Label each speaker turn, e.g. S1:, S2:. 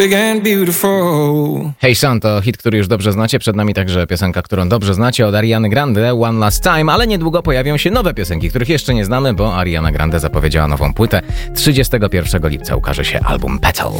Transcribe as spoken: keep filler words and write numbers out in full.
S1: big and beautiful.
S2: Hey Son to hit, który już dobrze znacie. Przed nami także piosenka, którą dobrze znacie od Ariany Grande, One Last Time, ale niedługo pojawią się nowe piosenki, których jeszcze nie znamy, bo Ariana Grande zapowiedziała nową płytę. trzydziestego pierwszego lipca ukaże się album Petal.